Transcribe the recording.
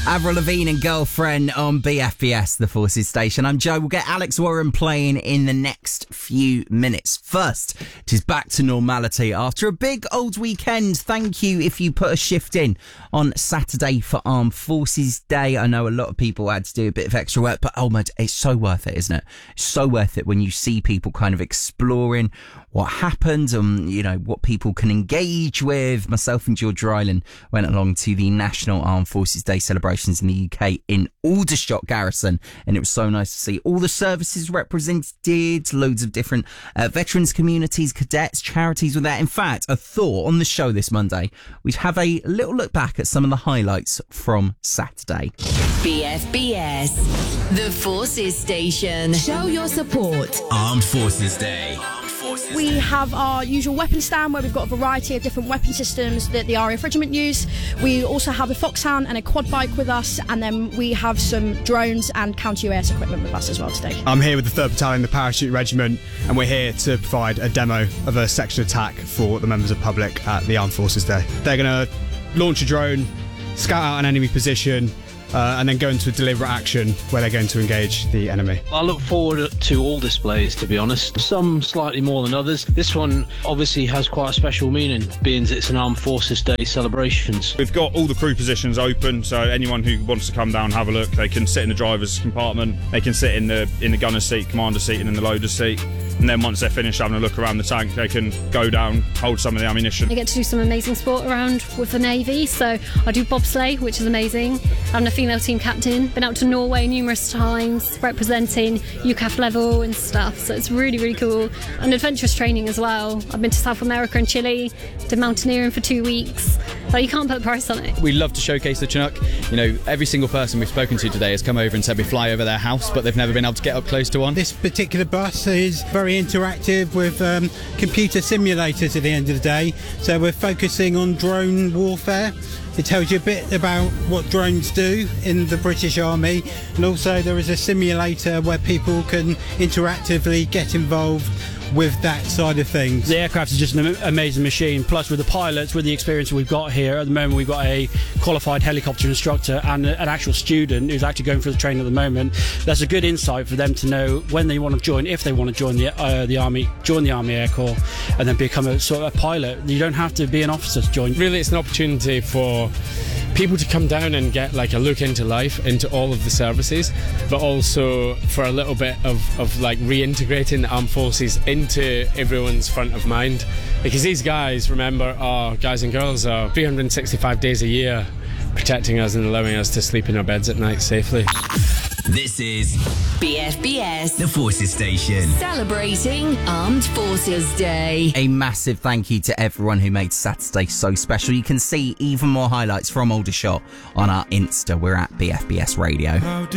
Avril Lavigne and Girlfriend on BFBS, the Forces Station. I'm Joe. We'll get Alex Warren playing in the next few minutes. First, it is back to normality after a big old weekend. Thank you if you put a shift in on Saturday for Armed Forces Day. I know a lot of people had to do a bit of extra work, but oh my, it's so worth it, isn't it? It's so worth it when you see people kind of exploring what happened and, you know, what people can engage with. Myself and George Ryland went along to the National Armed Forces Day celebrations in the UK in Aldershot Garrison, and it was so nice to see all the services represented, loads of different veterans communities, cadets, charities were there. In fact, I thought on the show this Monday we'd have a little look back at some of the highlights from Saturday. BFBS, the Forces Station. Show your support. Armed Forces Day. We have our usual weapon stand where we've got a variety of different weapon systems that the RAF Regiment use. We also have a Foxhound and a quad bike with us, and then we have some drones and counter-UAS equipment with us as well today. I'm here with the 3rd Battalion, the Parachute Regiment, and we're here to provide a demo of a section attack for the members of the public at the Armed Forces Day. They're going to launch a drone, scout out an enemy position, and then go into a deliberate action where they're going to engage the enemy. I look forward to all displays, to be honest. Some slightly more than others. This one obviously has quite a special meaning, being it's an Armed Forces Day celebrations. We've got all the crew positions open, so anyone who wants to come down and have a look, they can sit in the driver's compartment, they can sit in the gunner's seat, commander's seat, and in the loader's seat. And then once they're finished having a look around the tank, they can go down, hold some of the ammunition. I get to do some amazing sport around with the Navy, so I do bobsleigh, which is amazing. I'm a female team captain, been out to Norway numerous times, representing UCAF level and stuff, so it's really, really cool. And adventurous training as well. I've been to South America and Chile, did mountaineering for 2 weeks, so you can't put a price on it. We love to showcase the Chinook. You know, every single person we've spoken to today has come over and said we fly over their house, but they've never been able to get up close to one. This particular bus is very interactive with computer simulators at the end of the day, so we're focusing on drone warfare. It tells you a bit about what drones do in the British Army, and also there is a simulator where people can interactively get involved with that side of things. The aircraft is just an amazing machine, plus with the pilots, with the experience we've got here at the moment, we've got a qualified helicopter instructor and an actual student who's actually going through the training at the moment. That's a good insight for them to know when they want to join, if they want to join the Army, join the Army Air Corps and then become a sort of a pilot. You don't have to be an officer to join. Really, it's an opportunity for people to come down and get like a look into life, into all of the services, but also for a little bit of like reintegrating the armed forces into everyone's front of mind, because these guys, remember, are guys and girls, are 365 days a year protecting us and allowing us to sleep in our beds at night safely. This is BFBS, the Forces Station. Celebrating Armed Forces Day. A massive thank you to everyone who made Saturday so special. You can see even more highlights from Aldershot on our Insta. We're at BFBS Radio.